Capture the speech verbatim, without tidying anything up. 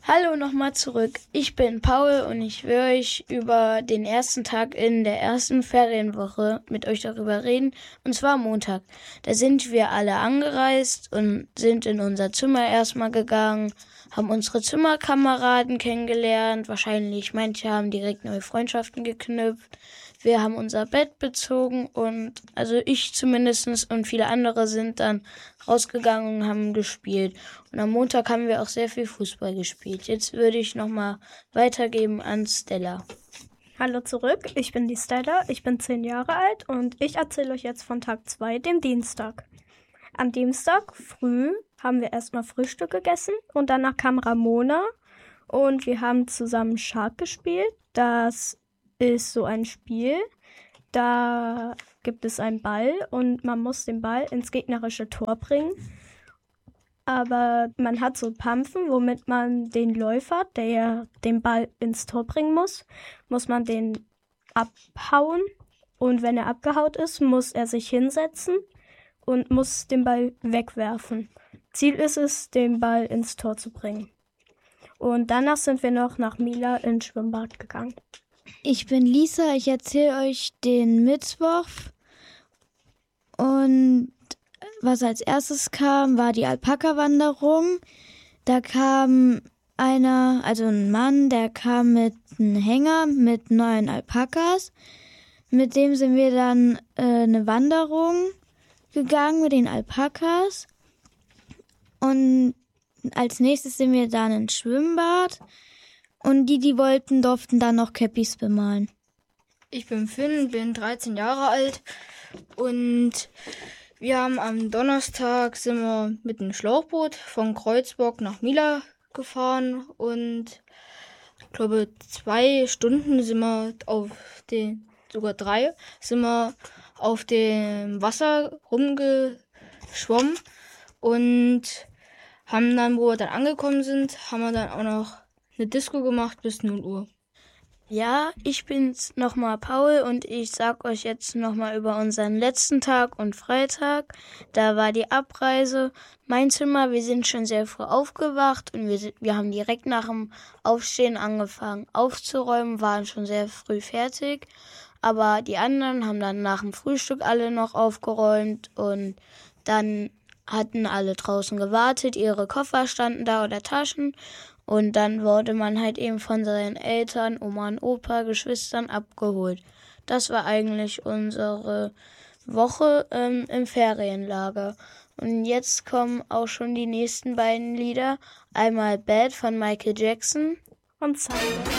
Hallo nochmal zurück. Ich bin Paul und ich will euch über den ersten Tag in der ersten Ferienwoche mit euch darüber reden, und zwar Montag. Da sind wir alle angereist und sind in unser Zimmer erstmal gegangen, haben unsere Zimmerkameraden kennengelernt, wahrscheinlich manche haben direkt neue Freundschaften geknüpft. Wir haben unser Bett bezogen und, also ich zumindestens und viele andere sind dann rausgegangen und haben gespielt. Und am Montag haben wir auch sehr viel Fußball gespielt. Jetzt würde ich nochmal weitergeben an Stella. Hallo zurück, ich bin die Stella, ich bin zehn Jahre alt und ich erzähle euch jetzt von Tag zwei, dem Dienstag. Am Dienstag früh haben wir erstmal Frühstück gegessen und danach kam Ramona und wir haben zusammen Shark gespielt. Das ist so ein Spiel, da gibt es einen Ball und man muss den Ball ins gegnerische Tor bringen. Aber man hat so Pampfen, womit man den Läufer, der den Ball ins Tor bringen muss, muss man den abhauen. Und wenn er abgehaut ist, muss er sich hinsetzen und muss den Ball wegwerfen. Ziel ist es, den Ball ins Tor zu bringen. Und danach sind wir noch nach Mila ins Schwimmbad gegangen. Ich bin Lisa, ich erzähle euch den Mittwoch. Und was als erstes kam, war die Alpaka-Wanderung. Da kam einer, also ein Mann, der kam mit einem Hänger mit neun Alpakas. Mit dem sind wir dann äh, eine Wanderung gegangen mit den Alpakas. Und als nächstes sind wir dann ins Schwimmbad. Und die, die wollten, durften dann noch Käppis bemalen. Ich bin Finn, bin dreizehn Jahre alt und wir haben am Donnerstag sind wir mit einem Schlauchboot von Kreuzburg nach Mila gefahren und ich glaube zwei Stunden sind wir auf den, sogar drei, sind wir auf dem Wasser rumgeschwommen und haben dann, wo wir dann angekommen sind, haben wir dann auch noch eine Disco gemacht bis null Uhr. Ja, ich bin's nochmal Paul und ich sag euch jetzt nochmal über unseren letzten Tag und Freitag. Da war die Abreise. Mein Zimmer, wir sind schon sehr früh aufgewacht und wir, wir haben direkt nach dem Aufstehen angefangen aufzuräumen, waren schon sehr früh fertig. Aber die anderen haben dann nach dem Frühstück alle noch aufgeräumt und dann hatten alle draußen gewartet, ihre Koffer standen da oder Taschen. Und dann wurde man halt eben von seinen Eltern, Oma und Opa, Geschwistern abgeholt. Das war eigentlich unsere Woche ähm, im Ferienlager. Und jetzt kommen auch schon die nächsten beiden Lieder. Einmal Bad von Michael Jackson und Cyber.